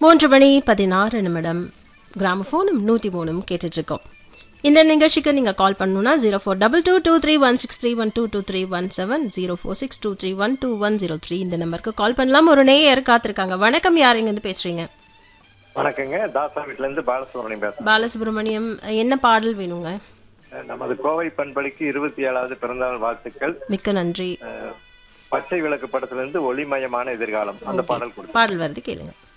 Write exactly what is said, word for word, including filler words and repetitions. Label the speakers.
Speaker 1: மூன்று மணி பதினாறு நிமிடம் கிராமஃபோனும் நூற்றி மூணும் கேட்டுட்ருக்கோம். இந்த நிகழ்ச்சிக்கு நீங்கள் கால் பண்ணணுன்னா zero four double two two three one six three one two two three one seven zero four six two three one two one zero three இந்த நம்பருக்கு கால் பண்ணலாம். ஒரு நேயர் காத்திருக்காங்க. வணக்கம், யார் இங்கேருந்து பேசுறீங்க?
Speaker 2: வணக்கங்க, தாசா வீட்ல இருந்து பாலசுப்ரமணியம் பேசுறேன்.
Speaker 1: பாலசுப்ரமணியம், என்ன பாடல் வேணுங்க?
Speaker 2: நமது கோவை பண்பளிக்கு இருபத்தி ஏழாவது பிறந்தநாள் வாழ்த்துக்கள்.
Speaker 1: மிக்க நன்றி.
Speaker 2: பச்சை விளக்கு படத்துல இருந்து ஒளிமயமான எதிர்காலம் அந்த பாடல் கொடுத்து
Speaker 1: பாடல் வருது, கேளுங்க.